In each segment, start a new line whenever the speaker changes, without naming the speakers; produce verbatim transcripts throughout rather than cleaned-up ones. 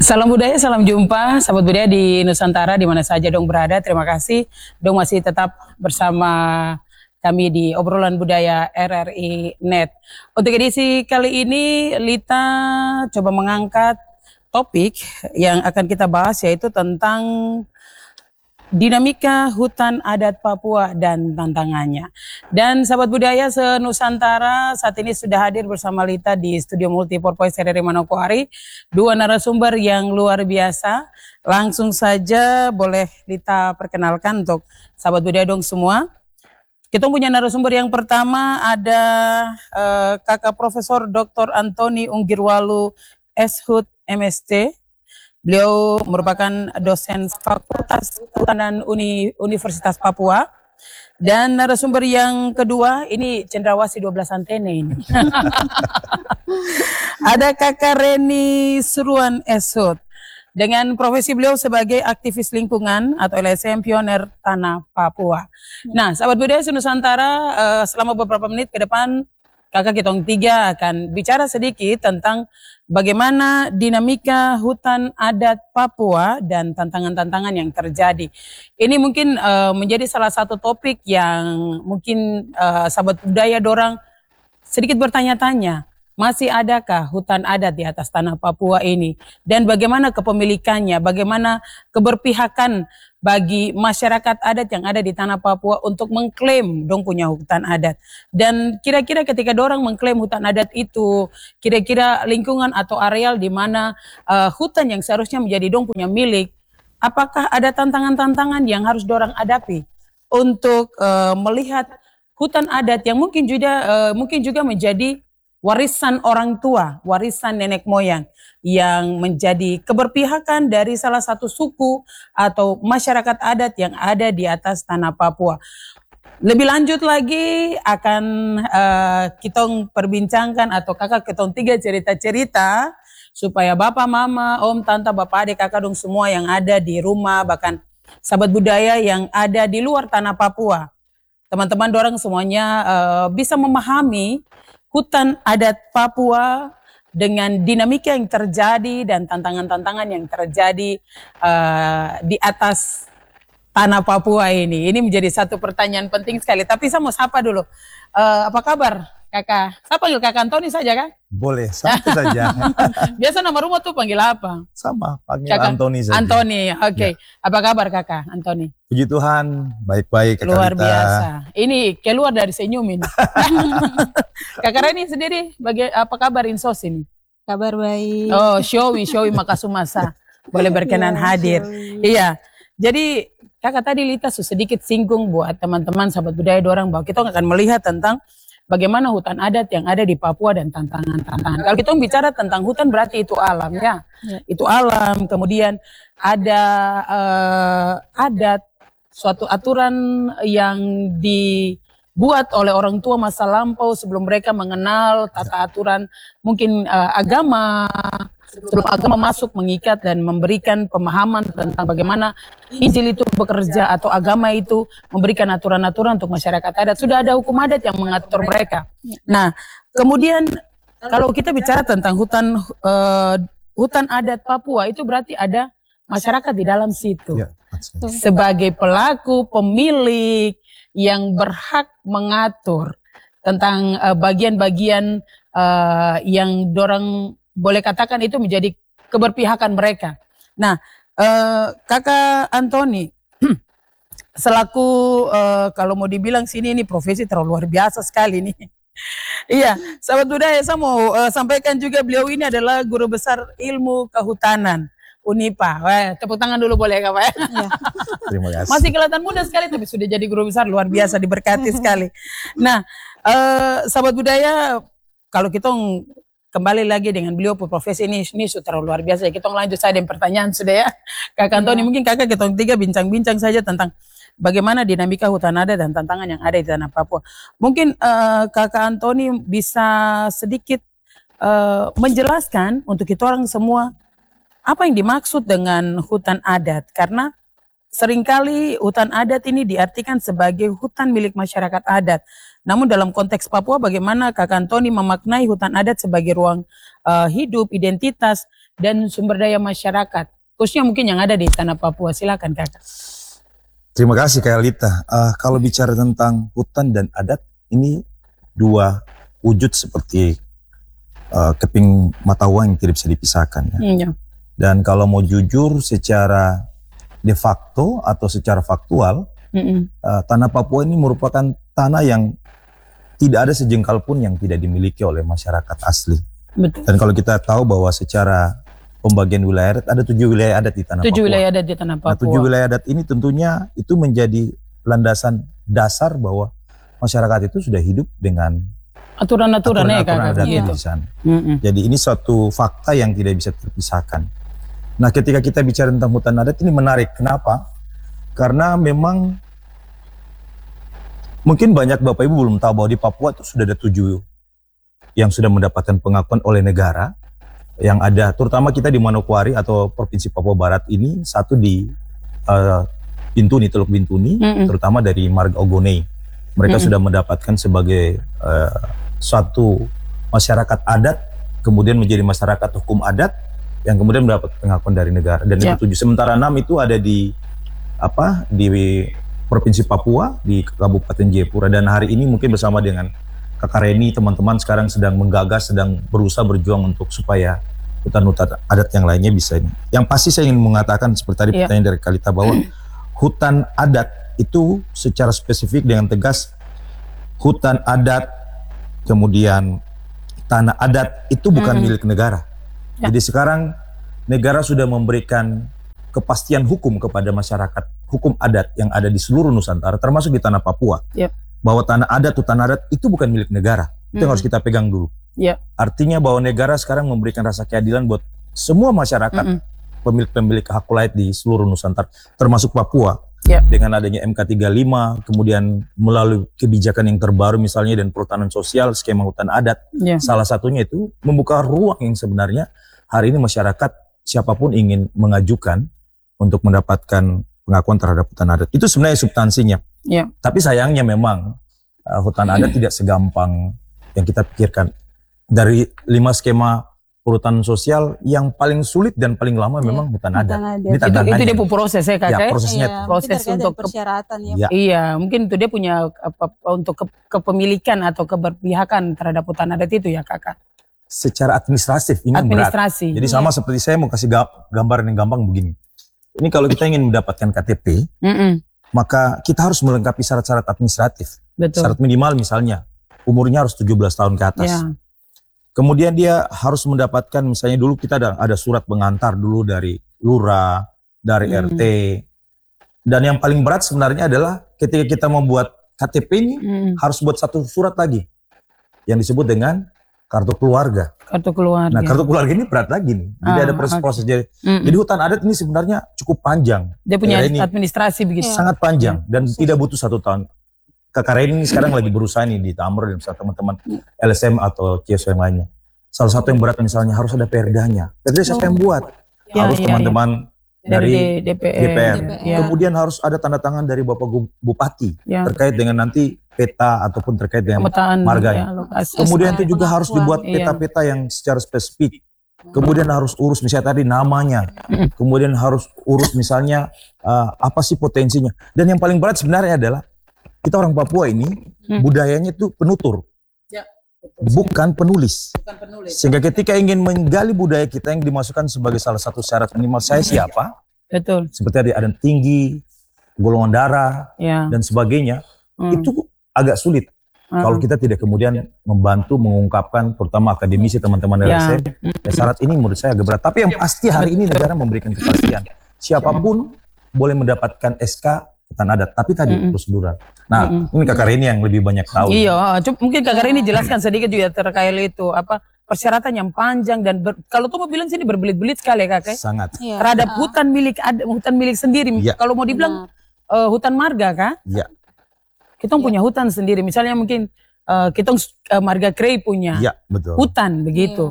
Salam budaya, salam jumpa, sahabat budaya di Nusantara di mana saja dong berada. Terima kasih dong masih tetap bersama kami di obrolan budaya R R I Net. Untuk edisi kali ini Lita coba mengangkat topik yang akan kita bahas, yaitu tentang dinamika hutan adat Papua dan tantangannya. Dan sahabat budaya se-Nusantara, saat ini sudah hadir bersama Lita di studio Multipurpose R R I Manokwari, dua narasumber yang luar biasa. Langsung saja boleh Lita perkenalkan untuk sahabat budaya dong semua. Kita punya narasumber yang pertama ada uh, Kakak Profesor Doktor Antoni Unggirwalu S Hud M S C. Beliau merupakan dosen Fakultas Kehutanan Uni, Universitas Papua. Dan narasumber yang kedua, ini cendrawasih dua belas antene ini. Ada Kakak Reni Suruan S Hud. Dengan profesi beliau sebagai aktivis lingkungan atau L S M Pioner Tanah Papua. Nah, sahabat budaya Nusantara, uh, selama beberapa menit ke depan, kakak Kitong tiga akan bicara sedikit tentang bagaimana dinamika hutan adat Papua dan tantangan-tantangan yang terjadi. Ini mungkin uh, menjadi salah satu topik yang mungkin uh, sahabat budaya dorang sedikit bertanya-tanya. Masih adakah hutan adat di atas tanah Papua ini? Dan bagaimana kepemilikannya? Bagaimana keberpihakan bagi masyarakat adat yang ada di tanah Papua untuk mengklaim dong punya hutan adat? Dan kira-kira ketika dorang mengklaim hutan adat itu, kira-kira lingkungan atau areal di mana uh, hutan yang seharusnya menjadi dong punya milik, apakah ada tantangan-tantangan yang harus dorang hadapi untuk uh, melihat hutan adat yang mungkin juga uh, mungkin juga menjadi warisan orang tua, warisan nenek moyang yang menjadi keberpihakan dari salah satu suku atau masyarakat adat yang ada di atas tanah Papua. Lebih lanjut lagi akan uh, kita perbincangkan atau kakak ketong tiga cerita-cerita supaya bapak, mama, om, tante, bapak, adik, kakak dong semua yang ada di rumah, bahkan sahabat budaya yang ada di luar tanah Papua, teman-teman dorang semuanya uh, bisa memahami hutan adat Papua dengan dinamika yang terjadi dan tantangan-tantangan yang terjadi uh, di atas tanah Papua ini. Ini menjadi satu pertanyaan penting sekali. Tapi saya mau sapa dulu. Uh, apa kabar kakak? Saya panggil kakak Antoni saja kan?
Boleh, satu saja.
Biasa nama rumah tuh panggil apa?
Sama, panggil
kakak
Antoni saja.
Antoni, oke. Okay. Ya. Apa kabar kakak Antoni?
Puji Tuhan, baik-baik.
Luar Lita. Biasa. Ini keluar dari senyum ini. Kakak Reni sendiri, baga- apa kabar Insos ini?
Kabar baik.
Oh, Showi, Showi Makasumasa. Boleh berkenan ya, hadir. Showi. Iya, jadi kakak tadi Lita sedikit singgung buat teman-teman sahabat budaya dorang bahwa kita akan melihat tentang bagaimana hutan adat yang ada di Papua dan tantangan-tantangan. Kalau kita bicara tentang hutan berarti itu alam ya, ya. Itu alam. Kemudian ada uh, adat, suatu aturan yang dibuat oleh orang tua masa lampau sebelum mereka mengenal tata aturan mungkin uh, agama, sebelum agama masuk mengikat dan memberikan pemahaman tentang bagaimana Injil itu bekerja atau agama itu memberikan aturan-aturan untuk masyarakat adat. Sudah ada hukum adat yang mengatur mereka. Nah, kemudian kalau kita bicara tentang hutan uh, hutan adat Papua, itu berarti ada masyarakat di dalam situ. Ya, sebagai pelaku, pemilik yang berhak mengatur tentang uh, bagian-bagian uh, yang dorang boleh katakan itu menjadi keberpihakan mereka. Nah, uh, kakak Antoni, selaku uh, kalau mau dibilang sini ini profesi terlalu luar biasa sekali nih. Iya, sahabat budaya, saya mau uh, sampaikan juga beliau ini adalah guru besar ilmu kehutanan Unipa. Wah, tepuk tangan dulu boleh Kak Pak? Ya.
Terima kasih.
Masih kelihatan muda sekali tapi sudah jadi guru besar, luar biasa, diberkati sekali. Nah, uh, sahabat budaya, kalau kita kembali lagi dengan beliau profesi ini, ini sudah luar biasa. Kita lanjut saja dengan pertanyaan sudah ya. Kakak Antoni, ya. Mungkin kakak kita tiga bincang-bincang saja tentang bagaimana dinamika hutan adat dan tantangan yang ada di tanah Papua. Mungkin uh, kakak Antoni bisa sedikit uh, menjelaskan untuk kita orang semua apa yang dimaksud dengan hutan adat, karena seringkali hutan adat ini diartikan sebagai hutan milik masyarakat adat. Namun dalam konteks Papua, bagaimana Kakak Antoni memaknai hutan adat sebagai ruang uh, hidup, identitas, dan sumber daya masyarakat, khususnya mungkin yang ada di tanah Papua. Silakan Kakak.
Terima kasih Kak Lita. Uh, kalau bicara tentang hutan dan adat, ini dua wujud seperti uh, keping mata uang yang tidak bisa dipisahkan. Ya.
Hmm, ya.
Dan kalau mau jujur secara de facto atau secara faktual,
Mm-mm.
uh, tanah Papua ini merupakan tanah yang tidak ada sejengkal pun yang tidak dimiliki oleh masyarakat asli.
Betul.
Dan kalau kita tahu bahwa secara pembagian wilayah adat, ada tujuh wilayah adat di tanah
Tujuh
Papua.
wilayah adat di tanah Papua.
Nah, tujuh wilayah adat ini tentunya itu menjadi landasan dasar bahwa masyarakat itu sudah hidup dengan
Aturan-aturan ya
aturan-aturan
Kakak.
adat
Gitu.
di sana.
Mm-mm.
Jadi ini suatu fakta yang tidak bisa terpisahkan. Nah, ketika kita bicara tentang hutan adat ini menarik. Kenapa? Karena memang mungkin banyak Bapak Ibu belum tahu bahwa di Papua itu sudah ada tujuh yang sudah mendapatkan pengakuan oleh negara. Yang ada, terutama kita di Manokwari atau Provinsi Papua Barat ini, satu di uh, Bintuni, Teluk Bintuni,
Mm-mm.
terutama dari Marga Ogonei. Mereka
Mm-mm.
sudah mendapatkan sebagai uh, suatu masyarakat adat, kemudian menjadi masyarakat hukum adat, yang kemudian mendapat pengakuan dari negara. Dan
Ya.
itu tujuh. Sementara enam itu ada di apa di Provinsi Papua, di Kabupaten Jayapura. Dan hari ini mungkin bersama dengan Kakak Reni, teman-teman sekarang sedang menggagas, sedang berusaha berjuang untuk supaya hutan-hutan adat yang lainnya bisa ini. Yang pasti saya ingin mengatakan seperti tadi
Ya.
pertanyaan dari Kalita bahwa hutan adat itu secara spesifik dengan tegas, hutan adat, kemudian tanah adat itu bukan
Hmm.
milik negara.
Ya.
Jadi sekarang negara sudah memberikan kepastian hukum kepada masyarakat hukum adat yang ada di seluruh Nusantara, termasuk di tanah Papua.
Yep.
Bahwa tanah adat, hutan adat itu bukan milik negara. Itu yang
Hmm.
harus kita pegang dulu.
Yep.
Artinya bahwa negara sekarang memberikan rasa keadilan buat semua masyarakat,
Mm-mm.
pemilik-pemilik hak wilayah di seluruh Nusantara, termasuk Papua.
Yep.
Dengan adanya M K tiga puluh lima, kemudian melalui kebijakan yang terbaru misalnya dan perhutanan sosial, skema hutan adat,
Ya.
salah satunya itu membuka ruang yang sebenarnya hari ini masyarakat siapapun ingin mengajukan untuk mendapatkan pengakuan terhadap hutan adat. Itu sebenarnya substansinya.
Ya.
Tapi sayangnya memang uh, hutan adat tidak segampang yang kita pikirkan. Dari lima skema perhutanan sosial yang paling sulit dan paling lama
Iya,
memang hutan adat.
hutan adat.
Ini
Itu,
tantangannya.
itu dia punya proses ya Kak.
Ya,
ya?
prosesnya.
Iya,
proses
mungkin terkait
untuk
dengan persyaratan ya.
Ya.
Iya, mungkin itu dia punya apa, untuk ke- kepemilikan atau keberpihakan terhadap hutan adat itu ya Kakak.
Secara administratif ini yang berat.
Administrasi.
Jadi sama seperti saya mau kasih ga- gambar yang gampang begini. Ini kalau kita ingin mendapatkan K T P,
Mm-mm.
maka kita harus melengkapi syarat-syarat administratif.
Betul.
Syarat minimal misalnya, umurnya harus tujuh belas tahun ke atas.
Ya.
Kemudian dia harus mendapatkan, misalnya dulu kita ada, ada surat pengantar dulu dari lurah, dari
Hmm.
R T. Dan yang paling berat sebenarnya adalah ketika kita membuat K T P ini,
Mm.
harus buat satu surat lagi. Yang disebut dengan kartu keluarga.
Kartu keluarga.
Nah, kartu keluarga ini berat lagi nih. Jadi
Ah,
ada proses-proses. Jadi,
Mm-mm.
jadi hutan adat ini sebenarnya cukup panjang.
Dia punya
daerah ini
administrasi begitu.
Iya.
sangat panjang dan tidak butuh satu tahun. Kakak Reni ini sekarang lagi berusaha nih di Tamr dan bersama teman-teman L S M atau C S O yang lainnya. Salah satu yang berat misalnya harus ada perdanya. Perda siapa yang buat?
Ya,
Harus
ya,
teman-teman
Dari,
dari
D P R.
D P R.
Ya.
Kemudian harus ada tanda tangan dari Bapak Gu- Bupati
Ya.
terkait dengan nanti peta ataupun terkait dengan
Pemetaan
marganya.
ya, lokasi.
Kemudian itu
S K
juga harus
pengakuan.
dibuat
Iya.
peta-peta yang secara spesifik. Kemudian harus urus misalnya tadi namanya. Kemudian harus urus misalnya uh, apa sih potensinya. Dan yang paling berat sebenarnya adalah kita orang Papua ini
Hmm.
budayanya itu penutur,
Ya,
bukan penulis.
bukan penulis.
Sehingga ketika ingin menggali budaya kita yang dimasukkan sebagai salah satu syarat minimal saya siapa,
Betul.
seperti ada ada tinggi, golongan darah
Ya.
dan sebagainya,
Hmm.
itu agak sulit.
Ah.
Kalau kita tidak kemudian membantu mengungkapkan, terutama akademisi teman-teman L S M,
Ya.
ya syarat ini menurut saya agak berat. Tapi yang pasti hari ini negara memberikan kepastian. Siapapun boleh mendapatkan S K hutan adat, tapi tadi
Mm-mm.
prosedural. Nah,
Mm-mm.
ini Kakak Reni yang lebih banyak tahu.
Iya, coba mungkin Kak ini jelaskan sedikit juga terkait itu apa persyaratan yang panjang dan ber, kalau tuh mau bilang sini berbelit-belit sekali ya, Kak.
Sangat.
Iya.
Terhadap
Ah,
hutan milik ad- hutan milik sendiri.
Iya.
Kalau mau dibilang
benar.
eh, hutan marga, Kak.
Iya,
Kita punya hutan sendiri. Misalnya mungkin eh, kita eh, marga Krei punya
iya betul.
hutan begitu.
Iya.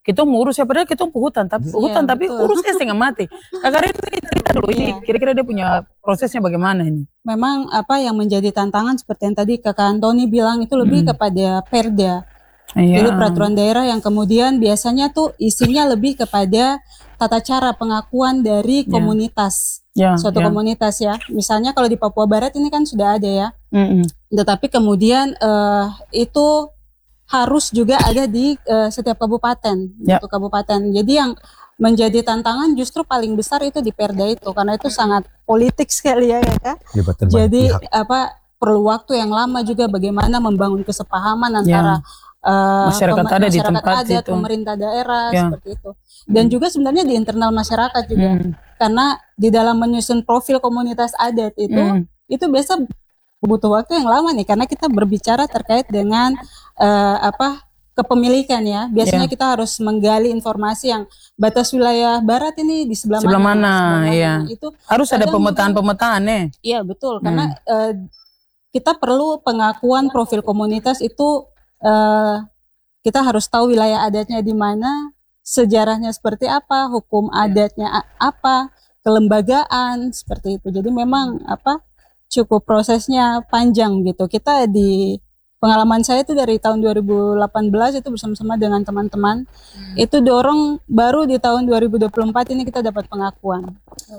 kita ngurus ya padahal kita pu hutan tapi
Iya,
hutan tapi
betul.
urusnya setengah mati. Kak Karin ini cerita dulu ini
Iya.
kira-kira dia punya prosesnya bagaimana ini?
Memang apa yang menjadi tantangan seperti yang tadi Kakak Antoni bilang itu lebih
Hmm.
kepada perda.
Iya.
Jadi peraturan daerah yang kemudian biasanya tuh isinya lebih kepada tata cara pengakuan dari
Ya.
komunitas.
Ya,
Suatu
ya.
komunitas ya. Misalnya kalau di Papua Barat ini kan sudah ada ya.
Mm-mm.
Tetapi kemudian eh, itu harus juga ada di eh, setiap kabupaten,
Ya.
untuk kabupaten. Jadi yang menjadi tantangan justru paling besar itu di Perda itu, karena itu sangat politik sekali ya, ya Kak.
Jabatan banyak
Jadi
pihak.
apa perlu waktu yang lama juga bagaimana membangun kesepahaman antara eh,
Masyarakat
pem-
ada di
masyarakat
tempat
adat,
situ.
pemerintah daerah
Ya.
seperti itu. Dan juga sebenarnya di internal masyarakat juga,
Mm.
karena di dalam menyusun profil komunitas adat itu
Mm.
itu biasa butuh waktu yang lama nih, karena kita berbicara terkait dengan eh, apa kepemilikan ya. Biasanya
Ya.
kita harus menggali informasi yang batas wilayah barat ini di sebelah,
Sebelah
mana,
mana,
sebelah
iya.
Itu
Harus ada
kadang
pemetaan-pemetaan nih.
iya betul,
Hmm.
karena eh, kita perlu pengakuan profil komunitas itu, eh, kita harus tahu wilayah adatnya di mana, sejarahnya seperti apa, hukum adatnya a- apa, kelembagaan seperti itu. Jadi memang apa cukup prosesnya panjang gitu. Kita di pengalaman saya itu dari tahun dua ribu delapan belas itu bersama-sama dengan teman-teman itu dorong, baru di tahun dua ribu dua puluh empat ini kita dapat pengakuan.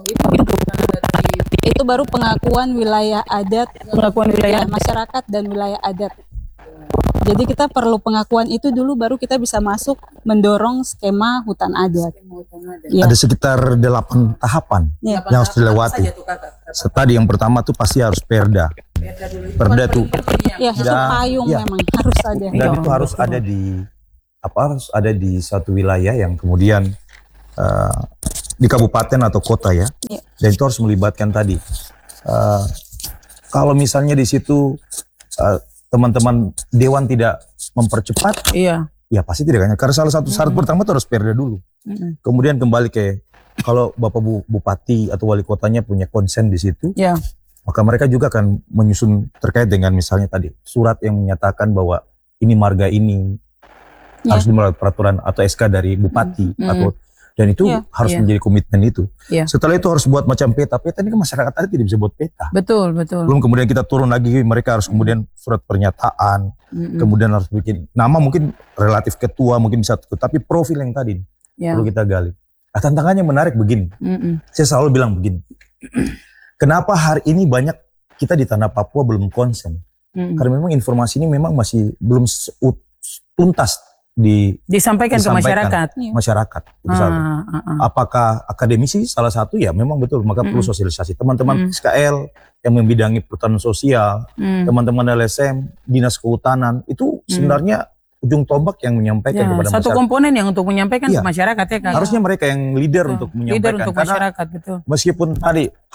Itu baru pengakuan wilayah adat,
Pengakuan wilayah
ya, masyarakat dan wilayah adat. Jadi kita perlu pengakuan itu dulu baru kita bisa masuk mendorong skema hutan adat. Ya.
Ada sekitar delapan tahapan
Ya.
yang harus dilewati. Tadi yang pertama tuh pasti harus perda. Perda tuh
Ya, itu
Dan-
payung
ya.
memang harus ada.
dan
Iya,
itu harus
betul.
ada di apa harus ada di satu wilayah yang kemudian eh, di kabupaten atau kota ya.
Iya.
Dan itu harus melibatkan tadi. Eh, kalau misalnya di situ eh, teman-teman dewan tidak mempercepat,
Iya.
ya pasti tidak akan. Karena salah satu syarat pertama itu harus perda dulu.
Mm-mm.
Kemudian kembali ke kalau Bapak Bu- Bupati atau wali kotanya punya konsen di situ,
Ya.
maka mereka juga akan menyusun terkait dengan misalnya tadi surat yang menyatakan bahwa ini marga ini
Ya.
harus melalui peraturan atau S K dari bupati
Mm.
atau dan itu
Ya.
harus
Ya.
menjadi komitmen itu.
Ya.
Setelah itu harus buat macam peta. Peta ini kan masyarakat tadi tidak bisa buat peta.
Betul, betul.
Belum kemudian kita turun lagi, mereka harus kemudian surat pernyataan,
Mm-mm.
kemudian harus bikin nama mungkin relatif ketua mungkin bisa, tapi profil yang tadi
Ya.
perlu kita gali. Nah, tantangannya menarik begini.
Mm-mm.
Saya selalu bilang begini. Kenapa hari ini banyak kita di tanah Papua belum konsen?
Mm-mm.
Karena memang informasi ini memang masih belum seut- tuntas di
Disampaikan, ke
disampaikan.
masyarakat.
Iya.
masyarakat. Itu
Ah,
satu.
ah, ah.
Apakah akademisi salah satu? Ya memang betul, maka perlu
Mm-mm.
sosialisasi. Teman-teman
Mm.
S K L yang membidangi perhutanan sosial,
Mm.
teman-teman L S M, dinas kehutanan, itu sebenarnya ujung tombak yang menyampaikan
Ya,
kepada
satu
masyarakat.
komponen yang untuk menyampaikan
Iya.
ke masyarakat ya kan.
Harusnya mereka yang leader
Betul.
untuk
Leader
menyampaikan.
untuk
Karena
masyarakat, betul.
meskipun tadi